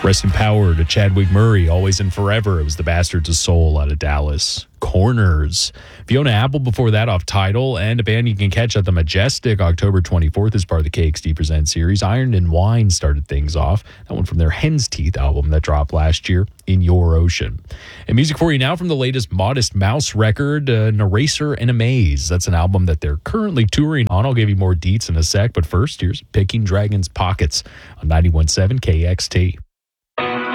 Rest in power to Chadwick Murray, always and forever. It was the Bastards of Soul out of Dallas. Corners. Fiona Apple before that off Tidal, and a band you can catch at the Majestic October 24th as part of the KXD Present series. Iron and Wine started things off. That one from their Hen's Teeth album that dropped last year, In Your Ocean. And music for you now from the latest Modest Mouse record, An Eraser and a Maze. That's an album that they're currently touring on. I'll give you more deets in a sec, but first, here's Picking Dragon's Pockets on 91.7 KXT.